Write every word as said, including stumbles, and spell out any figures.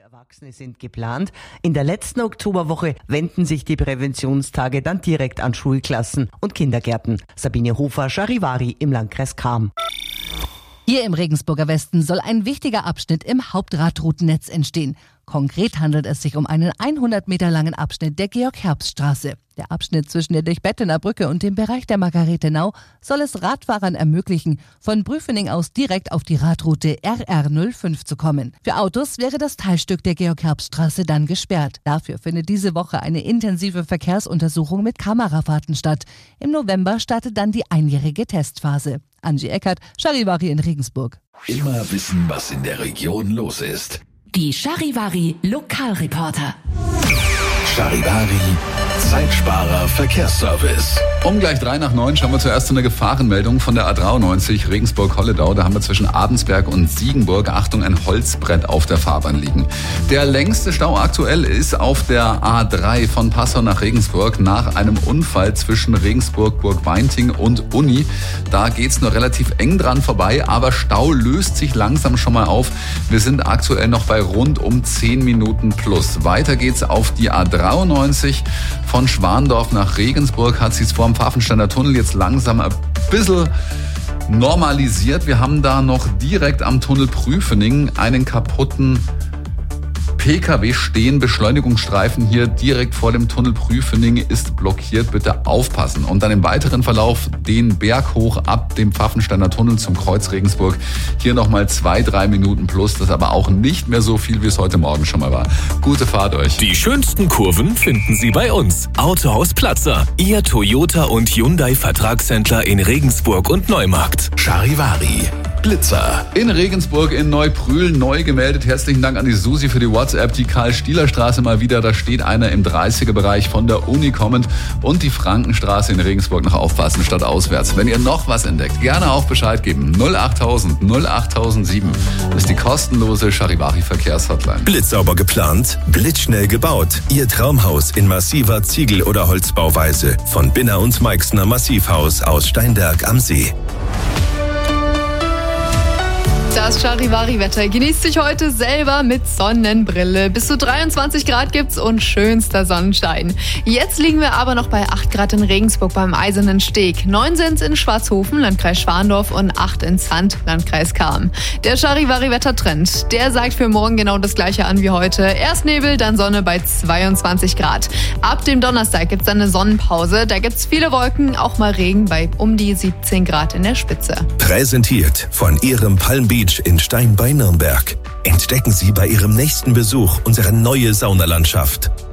Erwachsene sind geplant. In der letzten Oktoberwoche wenden sich die Präventionstage dann direkt an Schulklassen und Kindergärten. Sabine Hofer, Charivari im Landkreis Cham. Hier im Regensburger Westen soll ein wichtiger Abschnitt im Hauptradroutennetz entstehen. Konkret handelt es sich um einen hundert Meter langen Abschnitt der Georg-Herbst-Straße. Der Abschnitt zwischen der Durchbettener Brücke und dem Bereich der Margarethenau soll es Radfahrern ermöglichen, von Brüfening aus direkt auf die Radroute R R null fünf zu kommen. Für Autos wäre das Teilstück der Georg-Herbst-Straße dann gesperrt. Dafür findet diese Woche eine intensive Verkehrsuntersuchung mit Kamerafahrten statt. Im November startet dann die einjährige Testphase. Angie Eckert, Charivari in Regensburg. Immer wissen, was in der Region los ist. Die Charivari Lokalreporter. Charivari Zeitsparer Verkehrsservice. Um gleich drei nach neun schauen wir zuerst zu einer Gefahrenmeldung von der A dreiundneunzig Regensburg-Holledau. Da haben wir zwischen Adensberg und Siegenburg, Achtung, ein Holzbrett auf der Fahrbahn liegen. Der längste Stau aktuell ist auf der A drei von Passau nach Regensburg nach einem Unfall zwischen Regensburg, Burgweinting und Uni. Da geht's nur relativ eng dran vorbei, aber Stau löst sich langsam schon mal auf. Wir sind aktuell noch bei rund um zehn Minuten plus. Weiter geht's auf die A dreiundneunzig von Schwandorf nach Regensburg. Hat sich's vor dem Pfaffensteiner Tunnel jetzt langsam ein bisschen normalisiert. Wir haben da noch direkt am Tunnel Prüfening einen kaputten P K W stehen. Beschleunigungsstreifen hier direkt vor dem Tunnel Prüfening ist blockiert. Bitte aufpassen. Und dann im weiteren Verlauf den Berg hoch ab dem Pfaffensteiner Tunnel zum Kreuz Regensburg. Hier nochmal zwei, drei Minuten plus. Das ist aber auch nicht mehr so viel, wie es heute Morgen schon mal war. Gute Fahrt euch. Die schönsten Kurven finden Sie bei uns. Autohaus Platzer. Ihr Toyota und Hyundai Vertragshändler in Regensburg und Neumarkt. Charivari Blitzer. In Regensburg in Neubrühl neu gemeldet. Herzlichen Dank an die Susi für die WhatsApp. Die Karl-Stieler-Straße mal wieder. Da steht einer im dreißiger-Bereich von der Uni kommend. Und die Frankenstraße in Regensburg noch aufpassen statt auswärts. Wenn ihr noch was entdeckt, gerne auch Bescheid geben. null achttausend null achttausendsieben ist die kostenlose Charivari Verkehrshotline. Blitzsauber geplant, blitzschnell gebaut. Ihr Traumhaus in massiver Ziegel- oder Holzbauweise. Von Binner und Meixner Massivhaus aus Steinberg am See. Das Charivari-Wetter genießt sich heute selber mit Sonnenbrille. Bis zu dreiundzwanzig Grad gibt's und schönster Sonnenschein. Jetzt liegen wir aber noch bei acht Grad in Regensburg beim Eisernen Steg. neun sind's in Schwarzhofen, Landkreis Schwandorf und acht in Zand, Landkreis Cham. Der Charivari-Wettertrend, der sagt für morgen genau das gleiche an wie heute. Erst Nebel, dann Sonne bei zweiundzwanzig Grad. Ab dem Donnerstag gibt's dann eine Sonnenpause. Da gibt's viele Wolken, auch mal Regen bei um die siebzehn Grad in der Spitze. Präsentiert von Ihrem Palm Beach in Stein bei Nürnberg. Entdecken Sie bei Ihrem nächsten Besuch unsere neue Saunalandschaft.